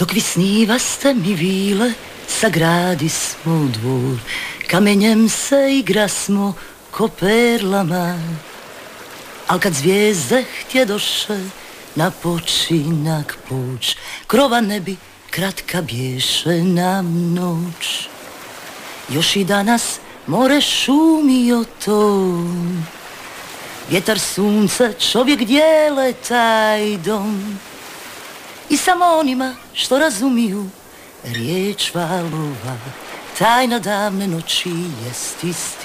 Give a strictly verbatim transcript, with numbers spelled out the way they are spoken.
Dok vi snivaste mi vile, sagradi smo dvor, kamenjem se igra smo ko perlama. Al kad zvijezde htjedoše na počinak poć, krova ne bi kratka bješe nam noć. Još i danas more šumio to, vjetar, sunce, čovjek dijele taj dom. I samo onima što razumiju riječ valova, tajna davne noći jest istina.